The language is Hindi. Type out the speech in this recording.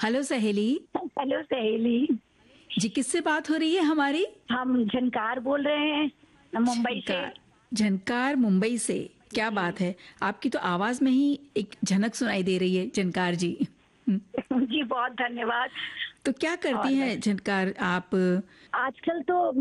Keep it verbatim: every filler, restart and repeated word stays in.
हेलो सहेली। हेलो सहेली। जी, किससे बात हो रही है हमारी? हम झनकार बोल रहे हैं मुंबई से। झनकार, झनकार मुंबई से। क्या बात है, आपकी तो आवाज में ही एक झनक सुनाई दे रही है झनकार जी। जी बहुत धन्यवाद। तो क्या करती और हैं झनकार आप? आजकल तो